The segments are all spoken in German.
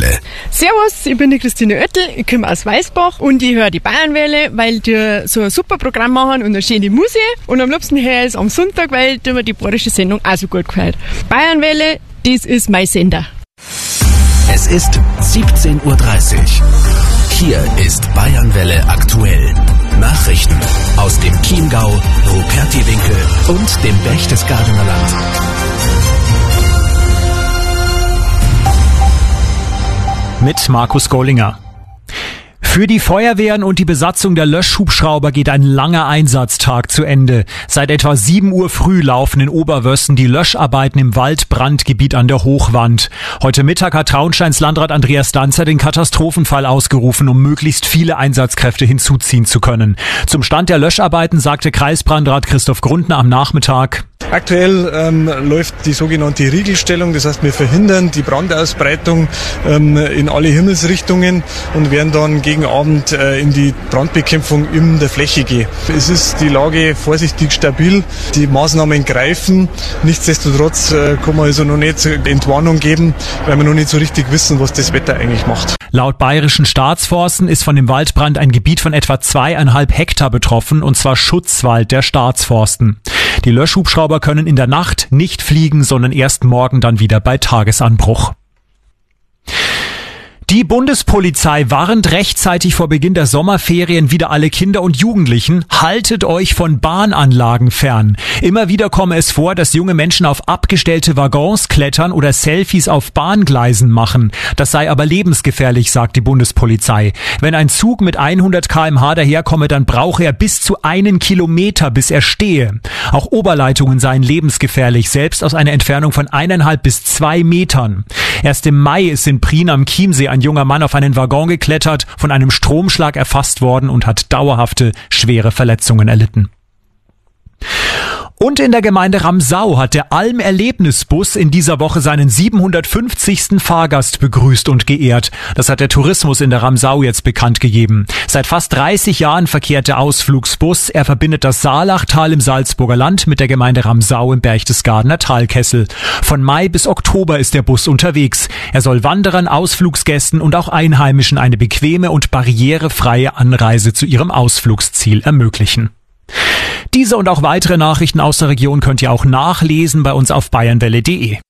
Bayernwelle. Servus, ich bin die Christine Oettel, ich komme aus Weißbach und ich höre die Bayernwelle, weil die so ein super Programm machen und eine schöne Musik. Und am liebsten höre ich es am Sonntag, weil mir die bayerische Sendung auch so gut gefällt. Bayernwelle, das ist mein Sender. Es ist 17:30 Uhr. Hier ist Bayernwelle aktuell. Nachrichten aus dem Chiemgau, Rupertiwinkel und dem Berchtesgadener Land. Mit Markus Gollinger. Für die Feuerwehren und die Besatzung der Löschhubschrauber geht ein langer Einsatztag zu Ende. Seit etwa 7 Uhr früh laufen in Oberwössen die Löscharbeiten im Waldbrandgebiet an der Hochwand. Heute Mittag hat Traunsteins Landrat Andreas Danzer den Katastrophenfall ausgerufen, um möglichst viele Einsatzkräfte hinzuziehen zu können. Zum Stand der Löscharbeiten sagte Kreisbrandrat Christoph Grundner am Nachmittag: Aktuell läuft die sogenannte Riegelstellung, das heißt wir verhindern die Brandausbreitung in alle Himmelsrichtungen und werden dann gegen Abend in die Brandbekämpfung in der Fläche gehen. Es ist die Lage vorsichtig stabil, die Maßnahmen greifen, nichtsdestotrotz kann man also noch nicht Entwarnung geben, weil wir noch nicht so richtig wissen, was das Wetter eigentlich macht. Laut Bayerischen Staatsforsten ist von dem Waldbrand ein Gebiet von etwa 2,5 Hektar betroffen, und zwar Schutzwald der Staatsforsten. Die Löschhubschrauber können in der Nacht nicht fliegen, sondern erst morgen dann wieder bei Tagesanbruch. Die Bundespolizei warnt rechtzeitig vor Beginn der Sommerferien wieder alle Kinder und Jugendlichen: Haltet euch von Bahnanlagen fern. Immer wieder komme es vor, dass junge Menschen auf abgestellte Waggons klettern oder Selfies auf Bahngleisen machen. Das sei aber lebensgefährlich, sagt die Bundespolizei. Wenn ein Zug mit 100 km/h daherkomme, dann brauche er bis zu 1 Kilometer, bis er stehe. Auch Oberleitungen seien lebensgefährlich, selbst aus einer Entfernung von 1,5 bis 2 Metern. Erst im Mai ist in Prien am Chiemsee ein junger Mann auf einen Waggon geklettert, von einem Stromschlag erfasst worden und hat dauerhafte, schwere Verletzungen erlitten. Und in der Gemeinde Ramsau hat der Alm-Erlebnisbus in dieser Woche seinen 750. Fahrgast begrüßt und geehrt. Das hat der Tourismus in der Ramsau jetzt bekannt gegeben. Seit fast 30 Jahren verkehrt der Ausflugsbus. Er verbindet das Saalachtal im Salzburger Land mit der Gemeinde Ramsau im Berchtesgadener Talkessel. Von Mai bis Oktober ist der Bus unterwegs. Er soll Wanderern, Ausflugsgästen und auch Einheimischen eine bequeme und barrierefreie Anreise zu ihrem Ausflugsziel ermöglichen. Diese und auch weitere Nachrichten aus der Region könnt ihr auch nachlesen bei uns auf bayernwelle.de.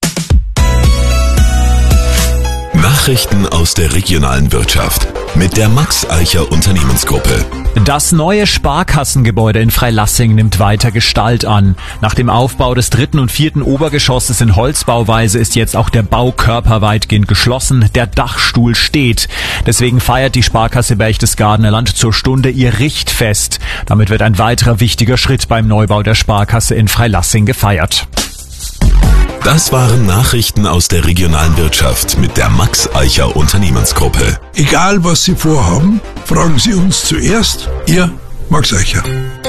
Nachrichten aus der regionalen Wirtschaft mit der Max Eicher Unternehmensgruppe. Das neue Sparkassengebäude in Freilassing nimmt weiter Gestalt an. Nach dem Aufbau des 3. und 4. Obergeschosses in Holzbauweise ist jetzt auch der Baukörper weitgehend geschlossen. Der Dachstuhl steht. Deswegen feiert die Sparkasse Berchtesgadener Land zur Stunde ihr Richtfest. Damit wird ein weiterer wichtiger Schritt beim Neubau der Sparkasse in Freilassing gefeiert. Das waren Nachrichten aus der regionalen Wirtschaft mit der Max Eicher Unternehmensgruppe. Egal was Sie vorhaben, fragen Sie uns zuerst. Ihr Max Eicher.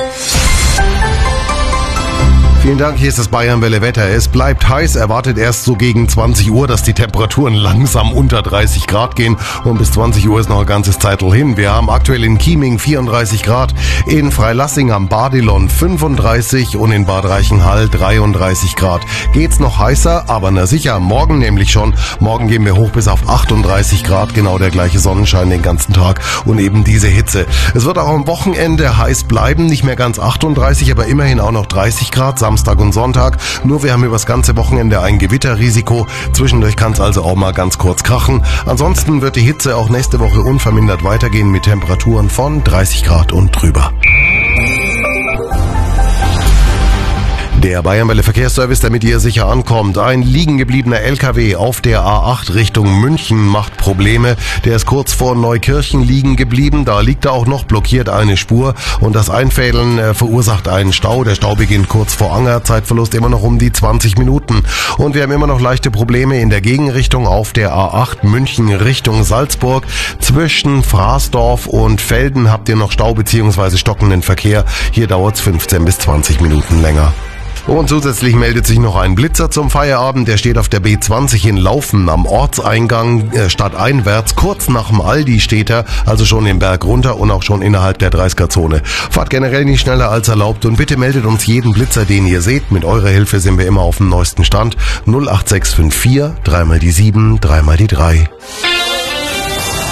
Vielen Dank, hier ist das Bayernwelle Wetter. Es bleibt heiß, erwartet erst so gegen 20 Uhr, dass die Temperaturen langsam unter 30 Grad gehen, und bis 20 Uhr ist noch ein ganzes Zeitl hin. Wir haben aktuell in Chieming 34 Grad, in Freilassing am Badilon 35 und in Bad Reichenhall 33 Grad. Geht's noch heißer, aber na sicher, morgen nämlich schon. Morgen gehen wir hoch bis auf 38 Grad, genau der gleiche Sonnenschein den ganzen Tag und eben diese Hitze. Es wird auch am Wochenende heiß bleiben, nicht mehr ganz 38, aber immerhin auch noch 30 Grad. Samstag und Sonntag. Nur wir haben übers ganze Wochenende ein Gewitterrisiko. Zwischendurch kann es also auch mal ganz kurz krachen. Ansonsten wird die Hitze auch nächste Woche unvermindert weitergehen mit Temperaturen von 30 Grad und drüber. Der Bayernwelle Verkehrsservice, damit ihr sicher ankommt. Ein liegen gebliebener LKW auf der A8 Richtung München macht Probleme. Der ist kurz vor Neukirchen liegen geblieben. Da liegt er auch noch, blockiert eine Spur. Und das Einfädeln verursacht einen Stau. Der Stau beginnt kurz vor Anger. Zeitverlust immer noch um die 20 Minuten. Und wir haben immer noch leichte Probleme in der Gegenrichtung auf der A8 München Richtung Salzburg. Zwischen Fraßdorf und Velden habt ihr noch Stau bzw. stockenden Verkehr. Hier dauert es 15 bis 20 Minuten länger. Und zusätzlich meldet sich noch ein Blitzer zum Feierabend. Der steht auf der B20 in Laufen am Ortseingang stadteinwärts. Kurz nach dem Aldi steht er, also schon den Berg runter und auch schon innerhalb der 30er-Zone. Fahrt generell nicht schneller als erlaubt und bitte meldet uns jeden Blitzer, den ihr seht. Mit eurer Hilfe sind wir immer auf dem neuesten Stand. 08654 3 mal die 7, 3 mal die 3.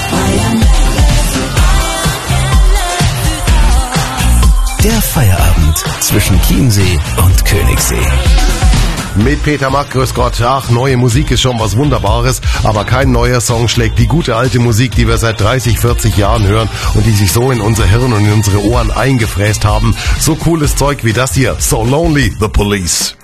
Der Feierabend zwischen Chiemsee und Königssee. Mit Peter Mack, grüß Gott. Ach, neue Musik ist schon was Wunderbares, aber kein neuer Song schlägt die gute alte Musik, die wir seit 30, 40 Jahren hören und die sich so in unser Hirn und in unsere Ohren eingefräst haben. So cooles Zeug wie das hier. So Lonely, The Police.